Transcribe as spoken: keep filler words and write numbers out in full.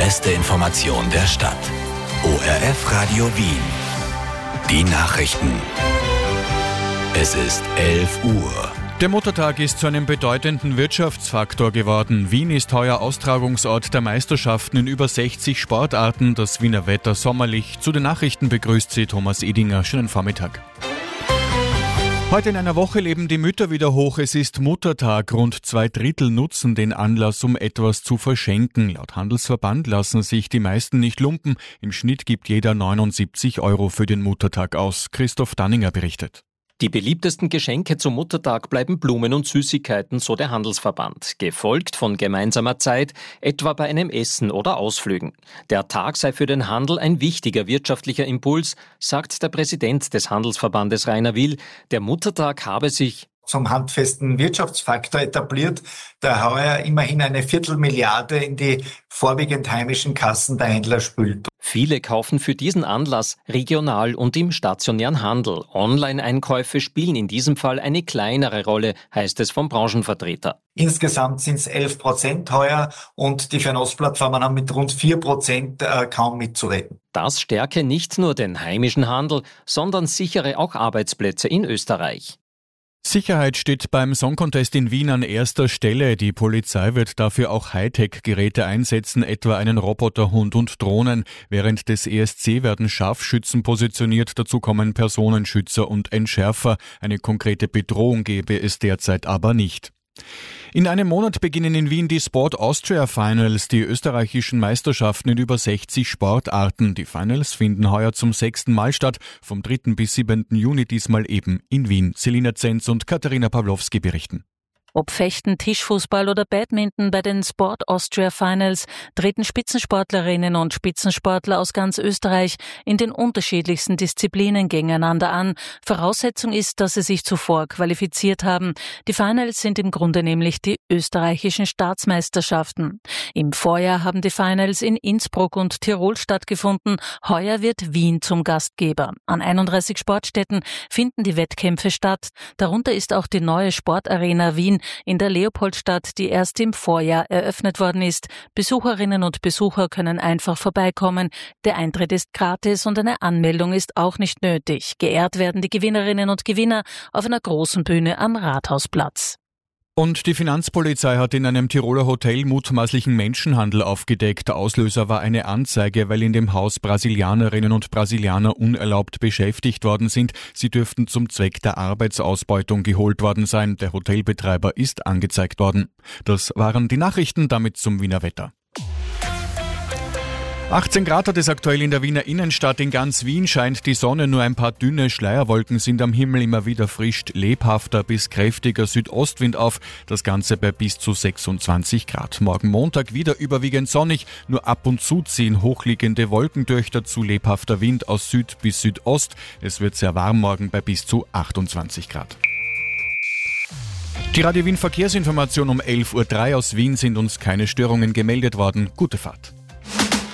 beste Information der Stadt. O R F Radio Wien. Die Nachrichten. Es ist elf Uhr. Der Muttertag ist zu einem bedeutenden Wirtschaftsfaktor geworden. Wien ist heuer Austragungsort der Meisterschaften in über sechzig Sportarten. Das Wiener Wetter sommerlich. Zu den Nachrichten begrüßt Sie Thomas Edinger. Schönen Vormittag. Heute in einer Woche leben die Mütter wieder hoch. Es ist Muttertag. Rund zwei Drittel nutzen den Anlass, um etwas zu verschenken. Laut Handelsverband lassen sich die meisten nicht lumpen. Im Schnitt gibt jeder neunundsiebzig Euro für den Muttertag aus. Christoph Danninger berichtet. Die beliebtesten Geschenke zum Muttertag bleiben Blumen und Süßigkeiten, so der Handelsverband, gefolgt von gemeinsamer Zeit, etwa bei einem Essen oder Ausflügen. Der Tag sei für den Handel ein wichtiger wirtschaftlicher Impuls, sagt der Präsident des Handelsverbandes Rainer Will. Der Muttertag habe sich zum handfesten Wirtschaftsfaktor etabliert, der heuer immerhin eine Viertelmilliarde in die vorwiegend heimischen Kassen der Händler spült. Viele kaufen für diesen Anlass regional und im stationären Handel. Online-Einkäufe spielen in diesem Fall eine kleinere Rolle, heißt es vom Branchenvertreter. Insgesamt sind es elf Prozent heuer und die Fernostplattformen haben mit rund vier Prozent äh, kaum mitzureden. Das stärke nicht nur den heimischen Handel, sondern sichere auch Arbeitsplätze in Österreich. Sicherheit steht beim Song Contest in Wien an erster Stelle. Die Polizei wird dafür auch Hightech-Geräte einsetzen, etwa einen Roboterhund und Drohnen. Während des E S C werden Scharfschützen positioniert, dazu kommen Personenschützer und Entschärfer. Eine konkrete Bedrohung gebe es derzeit aber nicht. In einem Monat beginnen in Wien die Sport Austria Finals, die österreichischen Meisterschaften in über sechzig Sportarten. Die Finals finden heuer zum sechsten Mal statt, vom dritten bis siebten Juni diesmal eben in Wien. Selina Zenz und Katharina Pawlowski berichten. Ob Fechten, Tischfußball oder Badminton, bei den Sport Austria Finals treten Spitzensportlerinnen und Spitzensportler aus ganz Österreich in den unterschiedlichsten Disziplinen gegeneinander an. Voraussetzung ist, dass sie sich zuvor qualifiziert haben. Die Finals sind im Grunde nämlich die österreichischen Staatsmeisterschaften. Im Vorjahr haben die Finals in Innsbruck und Tirol stattgefunden. Heuer wird Wien zum Gastgeber. An einunddreißig Sportstätten finden die Wettkämpfe statt. Darunter ist auch die neue Sportarena Wien in der Leopoldstadt, die erst im Vorjahr eröffnet worden ist. Besucherinnen und Besucher können einfach vorbeikommen. Der Eintritt ist gratis und eine Anmeldung ist auch nicht nötig. Geehrt werden die Gewinnerinnen und Gewinner auf einer großen Bühne am Rathausplatz. Und die Finanzpolizei hat in einem Tiroler Hotel mutmaßlichen Menschenhandel aufgedeckt. Auslöser war eine Anzeige, weil in dem Haus Brasilianerinnen und Brasilianer unerlaubt beschäftigt worden sind. Sie dürften zum Zweck der Arbeitsausbeutung geholt worden sein. Der Hotelbetreiber ist angezeigt worden. Das waren die Nachrichten, damit zum Wiener Wetter. achtzehn Grad hat es aktuell in der Wiener Innenstadt. In ganz Wien scheint die Sonne, nur ein paar dünne Schleierwolken sind am Himmel, immer wieder frisch, lebhafter bis kräftiger Südostwind auf. Das Ganze bei bis zu sechsundzwanzig Grad. Morgen Montag wieder überwiegend sonnig, nur ab und zu ziehen hochliegende Wolken durch, dazu lebhafter Wind aus Süd bis Südost. Es wird sehr warm morgen bei bis zu achtundzwanzig Grad. Die Radio Wien Verkehrsinformation um elf Uhr drei aus Wien, sind uns keine Störungen gemeldet worden. Gute Fahrt.